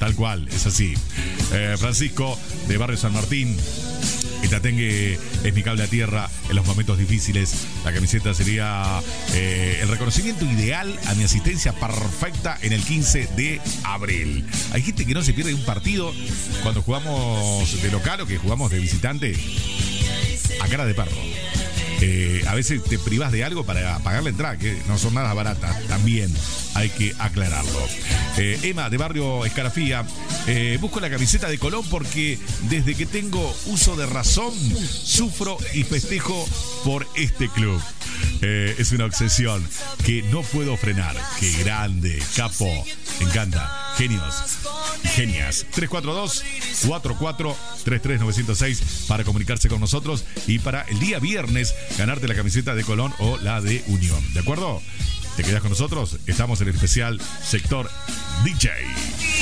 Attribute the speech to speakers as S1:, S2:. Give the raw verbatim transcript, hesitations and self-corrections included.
S1: Tal cual, es así. Eh, Francisco, de Barrio San Martín. Itatengue es mi cable a tierra en los momentos difíciles. La camiseta sería eh, el reconocimiento ideal a mi asistencia perfecta en el quince de abril. Hay gente que no se pierde un partido cuando jugamos de local o que jugamos de visitante a cara de perro. Eh, a veces te privas de algo para pagar la entrada, que no son nada baratas. También hay que aclararlo. Eh, Emma, de Barrio Escarafía. Eh, busco la camiseta de Colón porque desde que tengo uso de razón sufro y festejo por este club. Eh, es una obsesión que no puedo frenar. Qué grande, capo. Me encanta. Genios. Genias. tres cuatro dos, cuatro cuatro tres tres nueve cero seis para comunicarse con nosotros y para el día viernes ganarte la camiseta de Colón o la de Unión. ¿De acuerdo? ¿Te quedas con nosotros? Estamos en el especial Sector D J.